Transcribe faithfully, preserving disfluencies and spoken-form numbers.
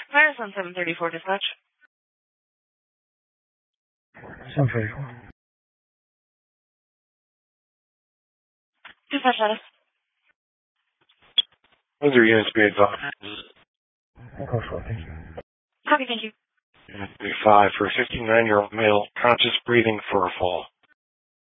Fire on seven thirty-four dispatch. seven thirty-four. Dispatch status. Other units be advised. Code four, thank you. Copy, thank you. Unit five for a fifty-nine-year-old male, conscious breathing for a fall.